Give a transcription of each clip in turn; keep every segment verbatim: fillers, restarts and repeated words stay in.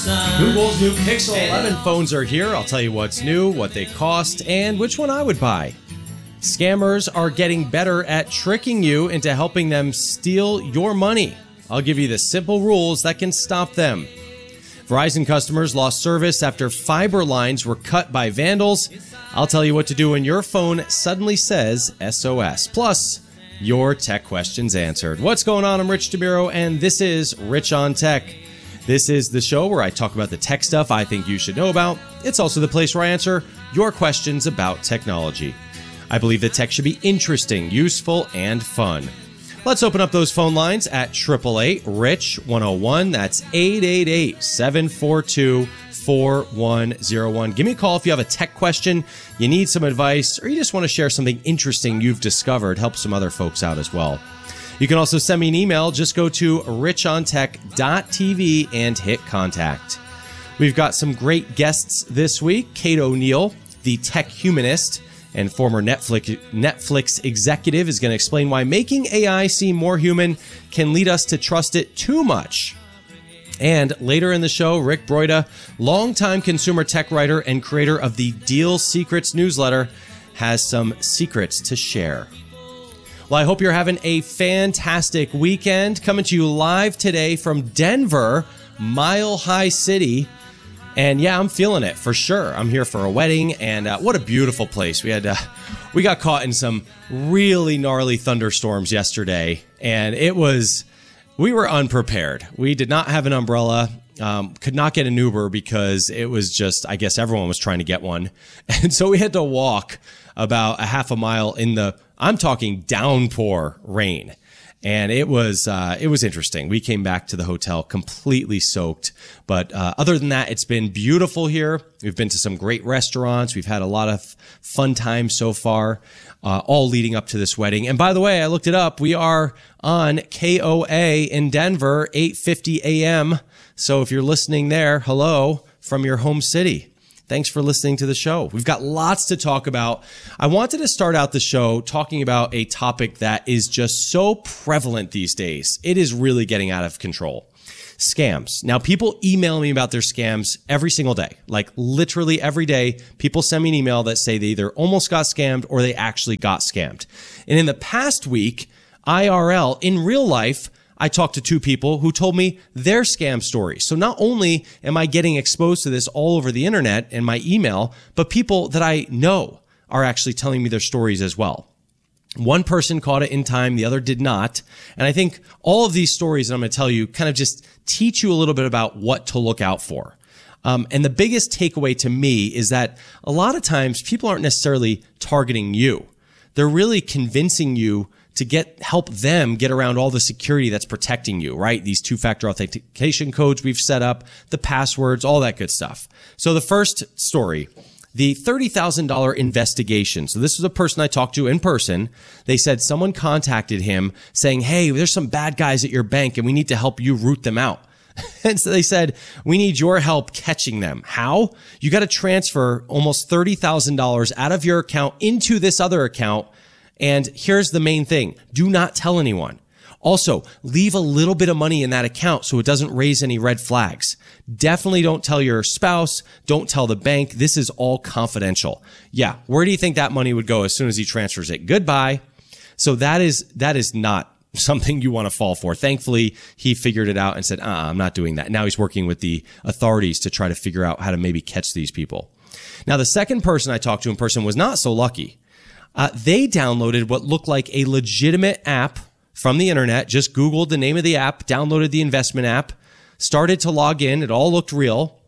Google's new Pixel eleven phones are here. I'll tell you what's new, what they cost, and which one I would buy. Scammers are getting better at tricking you into helping them steal your money. I'll give you the simple rules that can stop them. Verizon customers lost service after fiber lines were cut by vandals. I'll tell you what to do when your phone suddenly says S O S. Plus, your tech questions answered. What's going on? I'm Rich DeMiro, and this is Rich on Tech. This is the show where I talk about the tech stuff I think you should know about. It's also the place where I answer your questions about technology. I believe that tech should be interesting, useful, and fun. Let's open up those phone lines at eight eight eight, R I C H, one oh one. That's eight eight eight, seven four two, four one oh one. Give me a call if you have a tech question, you need some advice, or you just want to share something interesting you've discovered. Help some other folks out as well. You can also send me an email. Just go to rich on tech dot t v and hit contact. We've got some great guests this week. Kate O'Neill, the tech humanist and former Netflix Netflix executive, is going to explain why making A I seem more human can lead us to trust it too much. And later in the show, Rick Broida, longtime consumer tech writer and creator of the Deal Secrets newsletter, has some secrets to share. Well, I hope you're having a fantastic weekend. Coming to you live today from Denver, Mile High City. And yeah, I'm feeling it for sure. I'm here for a wedding, and uh, what a beautiful place. We had uh, we got caught in some really gnarly thunderstorms yesterday, and it was, we were unprepared. We did not have an umbrella, um, could not get an Uber because it was just, I guess everyone was trying to get one. And so we had to walk about a half a mile in the, I'm talking downpour rain. And it was uh, it was interesting. We came back to the hotel completely soaked. But uh, other than that, it's been beautiful here. We've been to some great restaurants. We've had a lot of fun times so far, uh, all leading up to this wedding. And by the way, I looked it up. We are on K O A in Denver, eight fifty a.m. So if you're listening there, hello from your home city. Thanks for listening to the show. We've got lots to talk about. I wanted to start out the show talking about a topic that is just so prevalent these days. It is really getting out of control. Scams. Now, people email me about their scams every single day. Like literally every day, people send me an email that say they either almost got scammed or they actually got scammed. And in the past week, I R L, in real life, I talked to two people who told me their scam stories. So not only am I getting exposed to this all over the internet and my email, but people that I know are actually telling me their stories as well. One person caught it in time, the other did not. And I think all of these stories that I'm going to tell you kind of just teach you a little bit about what to look out for. Um, and the biggest takeaway to me is that a lot of times people aren't necessarily targeting you. They're really convincing you to get help them get around all the security that's protecting you, right? These two-factor authentication codes we've set up, the passwords, all that good stuff. So the first story, the thirty thousand dollars investigation. So this was a person I talked to in person. They said someone contacted him saying, hey, there's some bad guys at your bank and we need to help you root them out. And so they said, we need your help catching them. How? You got to transfer almost thirty thousand dollars out of your account into this other account. And here's the main thing. Do not tell anyone. Also, leave a little bit of money in that account so it doesn't raise any red flags. Definitely don't tell your spouse. Don't tell the bank. This is all confidential. Yeah. Where do you think that money would go as soon as he transfers it? Goodbye. So that is, that is not something you want to fall for. Thankfully, he figured it out and said, uh, I'm not doing that. Now he's working with the authorities to try to figure out how to maybe catch these people. Now, the second person I talked to in person was not so lucky. Uh, they downloaded what looked like a legitimate app from the internet, just Googled the name of the app, downloaded the investment app, started to log in. It all looked real.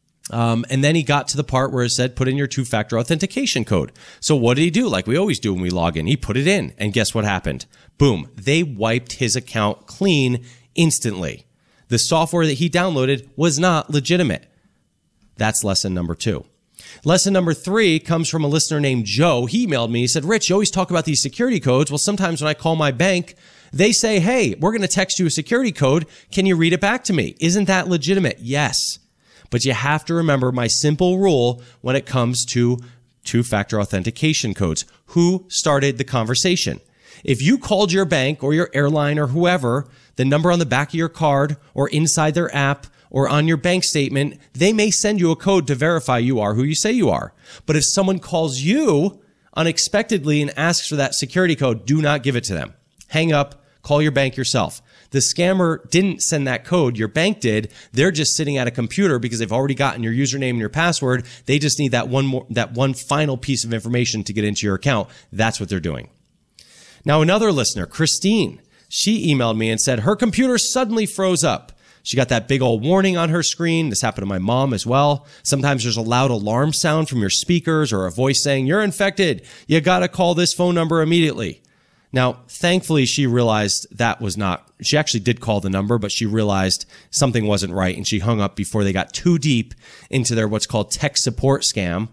Um, and then he got to the part where it said, put in your two-factor authentication code. So what did he do? Like we always do when we log in. He put it in. And guess what happened? Boom. They wiped his account clean instantly. The software that he downloaded was not legitimate. That's lesson number two. Lesson number three comes from a listener named Joe. He emailed me. He said, Rich, you always talk about these security codes. Well, sometimes when I call my bank, they say, hey, we're going to text you a security code. Can you read it back to me? Isn't that legitimate? Yes. But you have to remember my simple rule when it comes to two-factor authentication codes. Who started the conversation? If you called your bank or your airline or whoever, the number on the back of your card or inside their app or on your bank statement, they may send you a code to verify you are who you say you are. But if someone calls you unexpectedly and asks for that security code, do not give it to them. Hang up, call your bank yourself. The scammer didn't send that code. Your bank did. They're just sitting at a computer because they've already gotten your username and your password. They just need that one more, that one final piece of information to get into your account. That's what they're doing. Now, another listener, Christine, she emailed me and said her computer suddenly froze up. She got that big old warning on her screen. This happened to my mom as well. Sometimes there's a loud alarm sound from your speakers or a voice saying, you're infected. You got to call this phone number immediately. Now, thankfully, she realized that was not, she actually did call the number, but she realized something wasn't right and she hung up before they got too deep into their what's called tech support scam.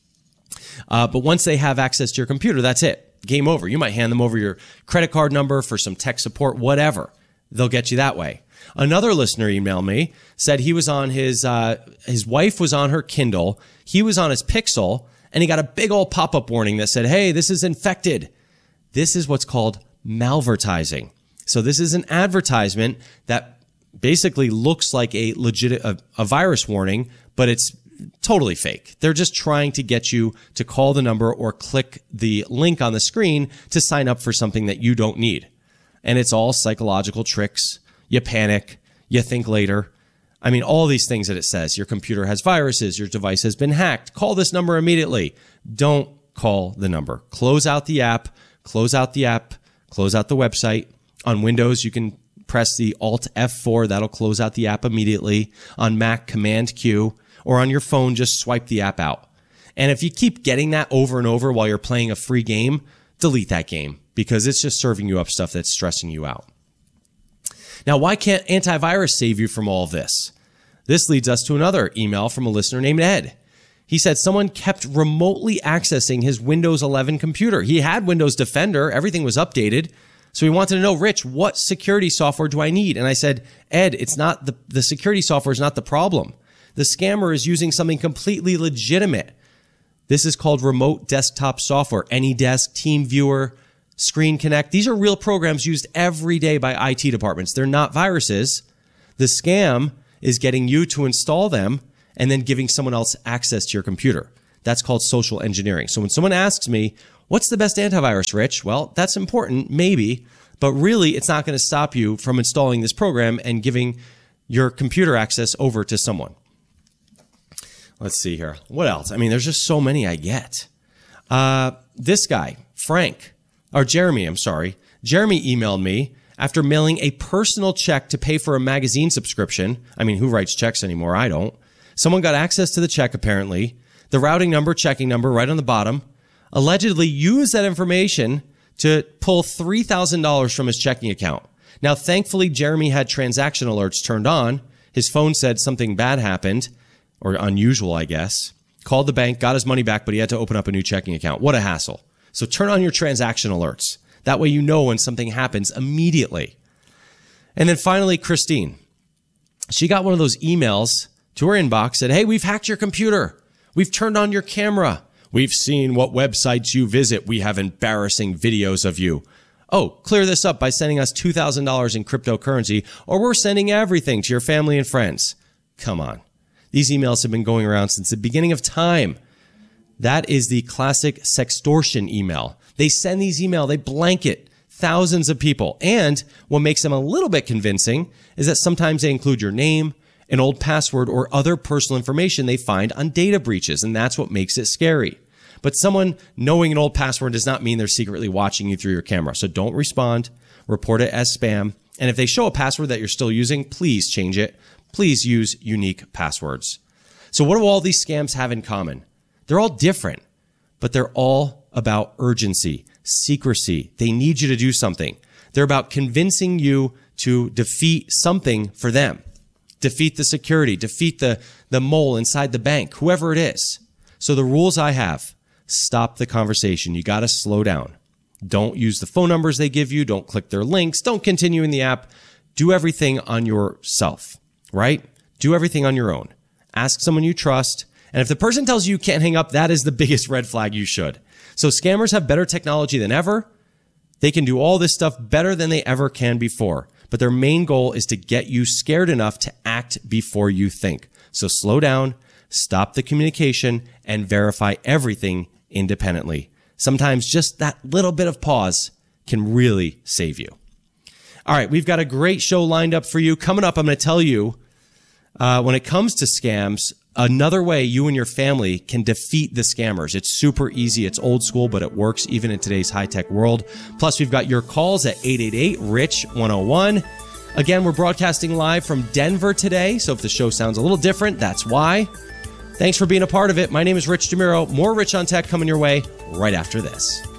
Uh, but once they have access to your computer, that's it. Game over. You might hand them over your credit card number for some tech support, whatever. They'll get you that way. Another listener emailed me, said he was on his, uh, his wife was on her Kindle. He was on his Pixel and he got a big old pop-up warning that said, hey, this is infected. This is what's called malvertising. So this is an advertisement that basically looks like a legit a, a virus warning, but it's totally fake. They're just trying to get you to call the number or click the link on the screen to sign up for something that you don't need. And it's all psychological tricks. You panic, you think later. I mean, all these things that it says. Your computer has viruses, your device has been hacked. Call this number immediately. Don't call the number. Close out the app. Close out the app, close out the website. On Windows, you can press the Alt F four. That'll close out the app immediately. On Mac, Command Q. Or on your phone, just swipe the app out. And if you keep getting that over and over while you're playing a free game, delete that game because it's just serving you up stuff that's stressing you out. Now, why can't antivirus save you from all of this? This leads us to another email from a listener named Ed. He said someone kept remotely accessing his Windows eleven computer. He had Windows Defender. Everything was updated. So he wanted to know, Rich, what security software do I need? And I said, Ed, it's not the, the security software is not the problem. The scammer is using something completely legitimate. This is called remote desktop software, AnyDesk, TeamViewer, Screen Connect. These are real programs used every day by I T departments. They're not viruses. The scam is getting you to install them and then giving someone else access to your computer. That's called social engineering. So when someone asks me, what's the best antivirus, Rich? Well, that's important, maybe, but really it's not going to stop you from installing this program and giving your computer access over to someone. Let's see here. What else? I mean, there's just so many I get. Uh, this guy, Frank, or Jeremy, I'm sorry. Jeremy emailed me after mailing a personal check to pay for a magazine subscription. I mean, who writes checks anymore? I don't. Someone got access to the check, apparently. The routing number, checking number right on the bottom. Allegedly used that information to pull three thousand dollars from his checking account. Now, thankfully, Jeremy had transaction alerts turned on. His phone said something bad happened, or unusual, I guess. Called the bank, got his money back, but he had to open up a new checking account. What a hassle. So turn on your transaction alerts. That way you know when something happens immediately. And then finally, Christine. She got one of those emails to her inbox, said, hey, we've hacked your computer. We've turned on your camera. We've seen what websites you visit. We have embarrassing videos of you. Oh, clear this up by sending us two thousand dollars in cryptocurrency, or we're sending everything to your family and friends. Come on. These emails have been going around since the beginning of time. That is the classic sextortion email. They send these emails, they blanket thousands of people. And what makes them a little bit convincing is that sometimes they include your name, an old password, or other personal information they find on data breaches. And that's what makes it scary. But someone knowing an old password does not mean they're secretly watching you through your camera. So don't respond, report it as spam. And if they show a password that you're still using, please change it. Please use unique passwords. So what do all these scams have in common? They're all different, but they're all about urgency, secrecy. They need you to do something. They're about convincing you to defeat something for them. Defeat the security, defeat the, the mole inside the bank, whoever it is. So the rules I have, stop the conversation. You got to slow down. Don't use the phone numbers they give you. Don't click their links. Don't continue in the app. Do everything on yourself, right? Do everything on your own. Ask someone you trust. And if the person tells you you can't hang up, that is the biggest red flag you should. So scammers have better technology than ever. They can do all this stuff better than they ever can before. but their main goal is to get you scared enough to act before you think. So slow down, stop the communication, and verify everything independently. Sometimes just that little bit of pause can really save you. All right, we've got a great show lined up for you. Coming up, I'm going to tell you, uh, when it comes to scams, another way you and your family can defeat the scammers. It's super easy. It's old school, but it works even in today's high-tech world. Plus, we've got your calls at eight eight eight, R I C H, one oh one. Again, we're broadcasting live from Denver today, so if the show sounds a little different, that's why. Thanks for being a part of it. My name is Rich DeMuro. More Rich on Tech coming your way right after this.